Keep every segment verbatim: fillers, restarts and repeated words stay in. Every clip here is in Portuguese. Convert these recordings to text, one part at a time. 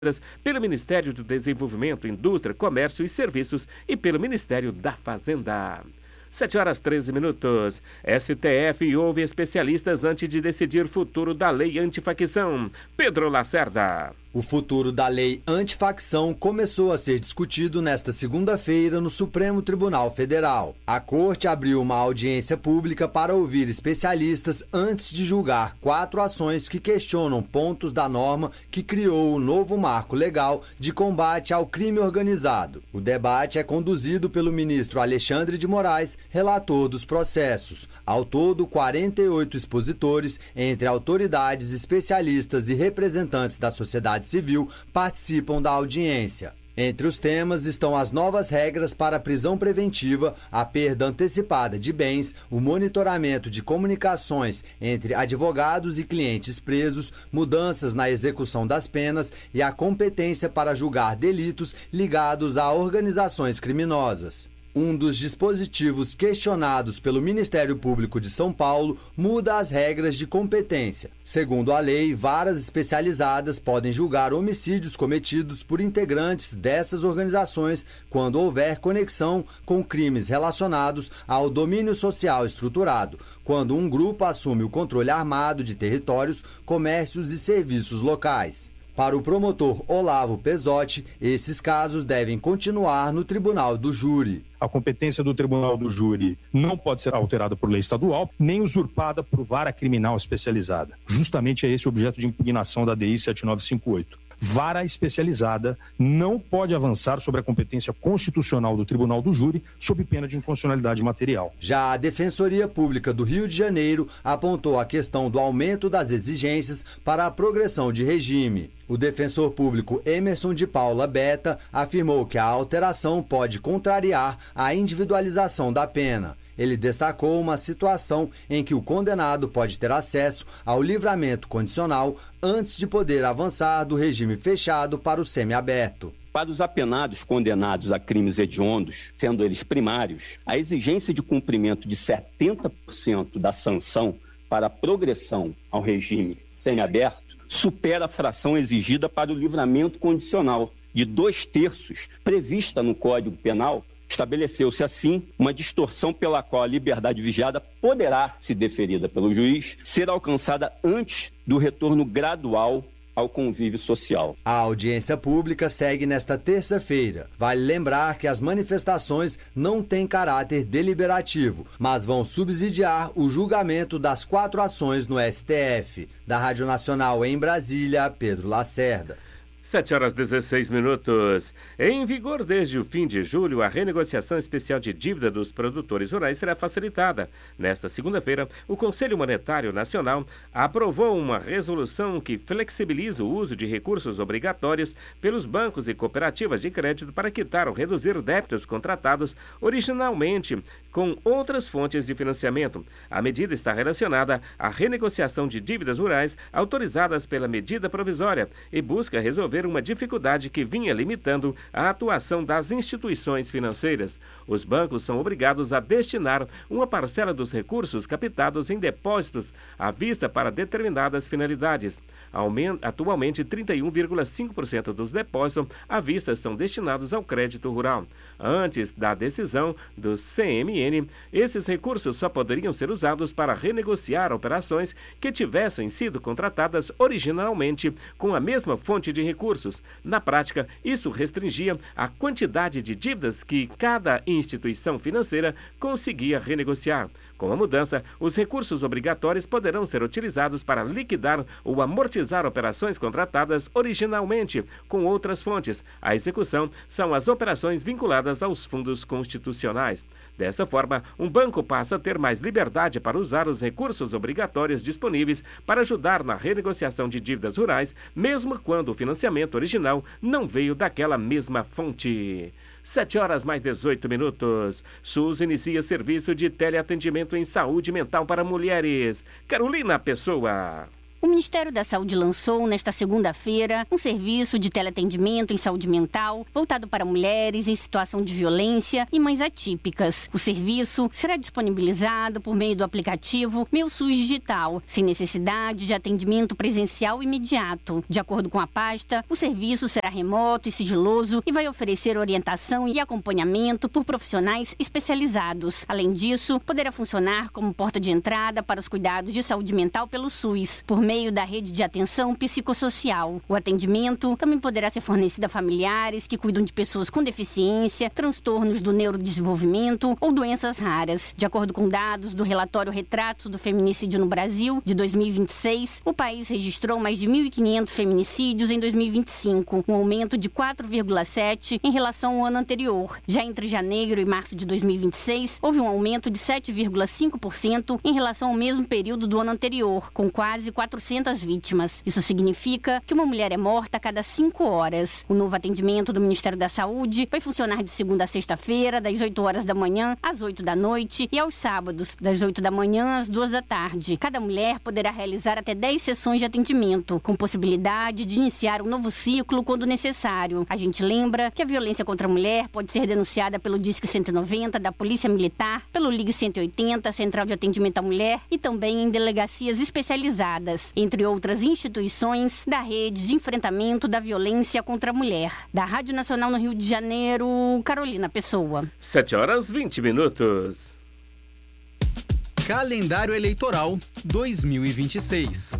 pelo Ministério do Desenvolvimento, Indústria, Comércio e Serviços e pelo Ministério da Fazenda. sete horas e treze minutos. S T F ouve especialistas antes de decidir futuro da lei antifacção. Pedro Lacerda. O futuro da lei antifacção começou a ser discutido nesta segunda-feira no Supremo Tribunal Federal. A Corte abriu uma audiência pública para ouvir especialistas antes de julgar quatro ações que questionam pontos da norma que criou o novo marco legal de combate ao crime organizado. O debate é conduzido pelo ministro Alexandre de Moraes, relator dos processos. Ao todo, quarenta e oito expositores, entre autoridades, especialistas e representantes da sociedade civil, participam da audiência. Entre os temas estão as novas regras para a prisão preventiva, a perda antecipada de bens, o monitoramento de comunicações entre advogados e clientes presos, mudanças na execução das penas e a competência para julgar delitos ligados a organizações criminosas. Um dos dispositivos questionados pelo Ministério Público de São Paulo muda as regras de competência. Segundo a lei, varas especializadas podem julgar homicídios cometidos por integrantes dessas organizações quando houver conexão com crimes relacionados ao domínio social estruturado, quando um grupo assume o controle armado de territórios, comércios e serviços locais. Para o promotor Olavo Pezzotti, esses casos devem continuar no Tribunal do Júri. A competência do Tribunal do Júri não pode ser alterada por lei estadual, nem usurpada por vara criminal especializada. Justamente é esse o objeto de impugnação da D I sete nove cinco oito. Vara especializada não pode avançar sobre a competência constitucional do Tribunal do Júri sob pena de inconstitucionalidade material. Já a Defensoria Pública do Rio de Janeiro apontou a questão do aumento das exigências para a progressão de regime. O defensor público Emerson de Paula Beta afirmou que a alteração pode contrariar a individualização da pena. Ele destacou uma situação em que o condenado pode ter acesso ao livramento condicional antes de poder avançar do regime fechado para o semiaberto. Para os apenados condenados a crimes hediondos, sendo eles primários, a exigência de cumprimento de setenta por cento da sanção para a progressão ao regime semiaberto supera a fração exigida para o livramento condicional de dois terços prevista no Código Penal. Estabeleceu-se, assim, uma distorção pela qual a liberdade vigiada poderá, se deferida pelo juiz, ser alcançada antes do retorno gradual ao convívio social. A audiência pública segue nesta terça-feira. Vale lembrar que as manifestações não têm caráter deliberativo, mas vão subsidiar o julgamento das quatro ações no S T F. Da Rádio Nacional em Brasília, Pedro Lacerda. sete horas e dezesseis minutos. Em vigor desde o fim de julho, a renegociação especial de dívida dos produtores rurais será facilitada. Nesta segunda-feira, o Conselho Monetário Nacional aprovou uma resolução que flexibiliza o uso de recursos obrigatórios pelos bancos e cooperativas de crédito para quitar ou reduzir débitos contratados originalmente com outras fontes de financiamento. A medida está relacionada à renegociação de dívidas rurais autorizadas pela medida provisória e busca resolver uma dificuldade que vinha limitando a atuação das instituições financeiras. Os bancos são obrigados a destinar uma parcela dos recursos captados em depósitos à vista para determinadas finalidades. Atualmente, trinta e um vírgula cinco por cento dos depósitos à vista são destinados ao crédito rural. Antes da decisão do C M N, esses recursos só poderiam ser usados para renegociar operações que tivessem sido contratadas originalmente com a mesma fonte de recursos. Na prática, isso restringia a quantidade de dívidas que cada instituição financeira conseguia renegociar. Com a mudança, os recursos obrigatórios poderão ser utilizados para liquidar ou amortizar operações contratadas originalmente com outras fontes. A execução são as operações vinculadas aos fundos constitucionais. Dessa forma, um banco passa a ter mais liberdade para usar os recursos obrigatórios disponíveis para ajudar na renegociação de dívidas rurais, mesmo quando o financiamento original não veio daquela mesma fonte. sete horas mais dezoito minutos. SUS inicia serviço de teleatendimento em saúde mental para mulheres. Carolina Pessoa. O Ministério da Saúde lançou, nesta segunda-feira, um serviço de teleatendimento em saúde mental voltado para mulheres em situação de violência e mães atípicas. O serviço será disponibilizado por meio do aplicativo Meu SUS Digital, sem necessidade de atendimento presencial imediato. De acordo com a pasta, o serviço será remoto e sigiloso e vai oferecer orientação e acompanhamento por profissionais especializados. Além disso, poderá funcionar como porta de entrada para os cuidados de saúde mental pelo SUS, por meio da rede de atenção psicossocial. O atendimento também poderá ser fornecido a familiares que cuidam de pessoas com deficiência, transtornos do neurodesenvolvimento ou doenças raras. De acordo com dados do relatório Retratos do Feminicídio no Brasil, de dois mil e vinte e seis, o país registrou mais de mil e quinhentos feminicídios em dois mil e vinte e cinco, um aumento de quatro vírgula sete em relação ao ano anterior. Já entre janeiro e março de dois mil e vinte e seis, houve um aumento de sete vírgula cinco por cento em relação ao mesmo período do ano anterior, com quase quatrocentas vítimas. Isso significa que uma mulher é morta a cada cinco horas. O novo atendimento do Ministério da Saúde vai funcionar de segunda a sexta-feira, das oito horas da manhã às oito da noite e aos sábados, das oito da manhã às duas da tarde. Cada mulher poderá realizar até dez sessões de atendimento, com possibilidade de iniciar um novo ciclo quando necessário. A gente lembra que a violência contra a mulher pode ser denunciada pelo Disque cento e noventa da Polícia Militar, pelo Ligue cento e oitenta, Central de Atendimento à Mulher, e também em delegacias especializadas, entre outras instituições da rede de enfrentamento da violência contra a mulher. Da Rádio Nacional no Rio de Janeiro, Carolina Pessoa. sete horas e vinte minutos. Calendário Eleitoral dois mil e vinte e seis.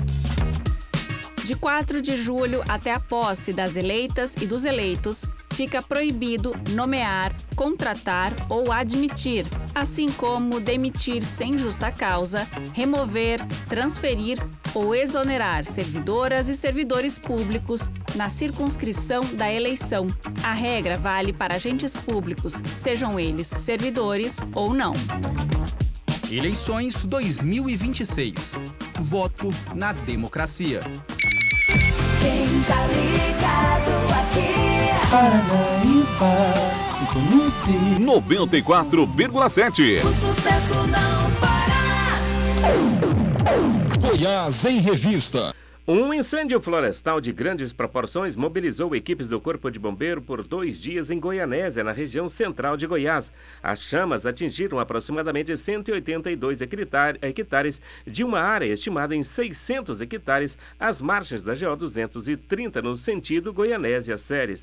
De quatro de julho até a posse das eleitas e dos eleitos, fica proibido nomear, contratar ou admitir, assim como demitir sem justa causa, remover, transferir ou exonerar servidoras e servidores públicos na circunscrição da eleição. A regra vale para agentes públicos, sejam eles servidores ou não. Eleições dois mil e vinte e seis. Voto na democracia. Quem tá ligado aqui? Paranaíba, sintonize noventa e quatro vírgula sete. O sucesso não para. Goiás em Revista. Um incêndio florestal de grandes proporções mobilizou equipes do Corpo de Bombeiro por dois dias em Goianésia, na região central de Goiás. As chamas atingiram aproximadamente cento e oitenta e dois hectares de uma área estimada em seiscentos hectares às margens da G O duzentos e trinta, no sentido Goianésia-Ceres.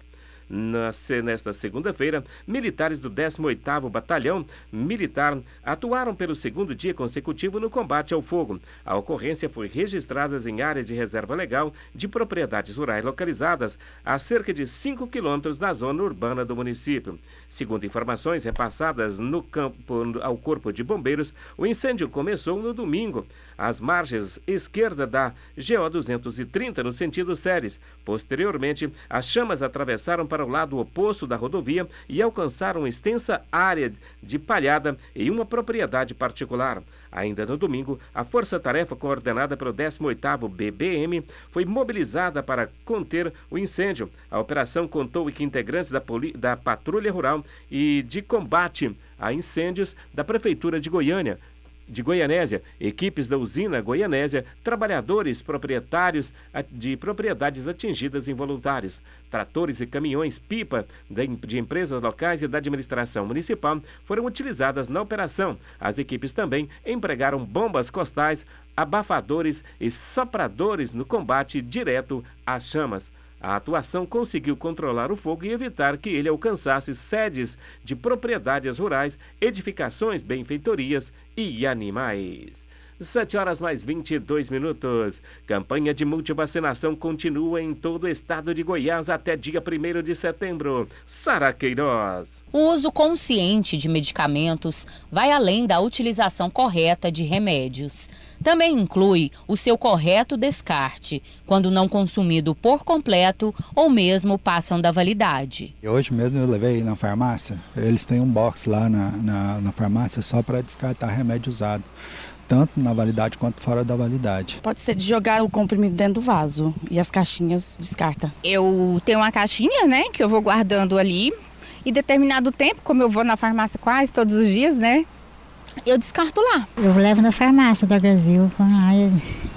Nesta segunda-feira, militares do décimo oitavo Batalhão Militar atuaram pelo segundo dia consecutivo no combate ao fogo. A ocorrência foi registrada em áreas de reserva legal de propriedades rurais localizadas a cerca de cinco quilômetros da zona urbana do município. Segundo informações repassadas no campo ao Corpo de Bombeiros, o incêndio começou no domingo, às margens esquerda da G O duzentos e trinta, no sentido Ceres. Posteriormente, as chamas atravessaram para o lado oposto da rodovia e alcançaram extensa área de palhada em uma propriedade particular. Ainda no domingo, a força-tarefa coordenada pelo décimo oitavo B B M foi mobilizada para conter o incêndio. A operação contou com integrantes da, da Patrulha Rural e de Combate a Incêndios da Prefeitura de Goiânia, de Goianésia, equipes da usina Goianésia, trabalhadores proprietários de propriedades atingidas em voluntários, tratores e caminhões pipa de empresas locais e da administração municipal foram utilizadas na operação. As equipes também empregaram bombas costais, abafadores e sopradores no combate direto às chamas. A atuação conseguiu controlar o fogo e evitar que ele alcançasse sedes de propriedades rurais, edificações, benfeitorias e animais. sete horas mais vinte e dois minutos. Campanha de multivacinação continua em todo o estado de Goiás até dia primeiro de setembro. Sara Queiroz. O uso consciente de medicamentos vai além da utilização correta de remédios. Também inclui o seu correto descarte, quando não consumido por completo ou mesmo passam da validade. Hoje mesmo eu levei na farmácia, eles têm um box lá na, na, na farmácia só para descartar remédio usado, tanto na validade quanto fora da validade. Pode ser de jogar o comprimido dentro do vaso e as caixinhas descarta. Eu tenho uma caixinha, né, que eu vou guardando ali e determinado tempo, como eu vou na farmácia quase todos os dias, né, eu descarto lá. Eu levo na farmácia do Brasil,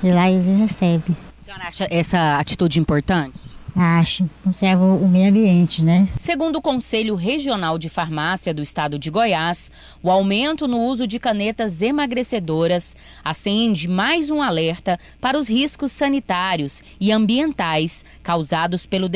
e lá eles recebem. A senhora acha essa atitude importante? Acho, conserva o meio ambiente, né? Segundo o Conselho Regional de Farmácia do Estado de Goiás, o aumento no uso de canetas emagrecedoras acende mais um alerta para os riscos sanitários e ambientais causados pelo